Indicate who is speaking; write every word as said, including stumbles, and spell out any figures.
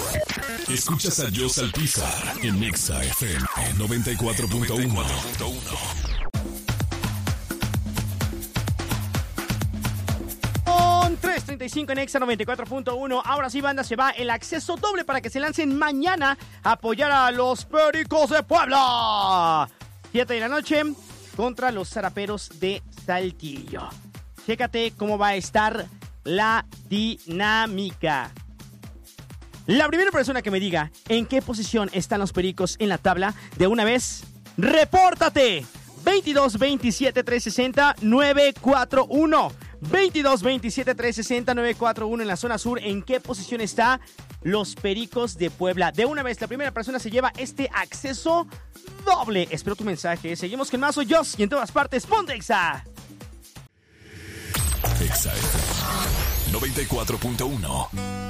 Speaker 1: Escuchas a Joss Alpizar en Exa F M noventa y cuatro punto uno.
Speaker 2: tres treinta y cinco en Exa noventa y cuatro punto uno. Ahora sí, banda, se va el acceso doble para que se lancen mañana a apoyar a los Pericos de Puebla. siete de la noche contra los Zaraperos de Saltillo. Chécate cómo va a estar la dinámica. La primera persona que me diga en qué posición están los Pericos en la tabla, de una vez, repórtate. veintidós veintisiete trescientos sesenta nueve cuatro uno. veintidós veintisiete trescientos sesenta nueve cuatro uno en la zona sur. ¿En qué posición está los Pericos de Puebla? De una vez, la primera persona se lleva este acceso doble. Espero tu mensaje. Seguimos con más. Soy Joss y en todas partes, ponte Exa.
Speaker 1: Exa F M noventa y cuatro punto uno.